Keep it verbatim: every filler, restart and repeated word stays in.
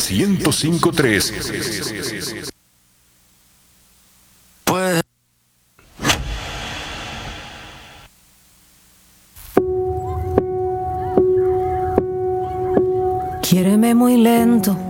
ciento cinco punto tres. Pues quiéreme muy lento,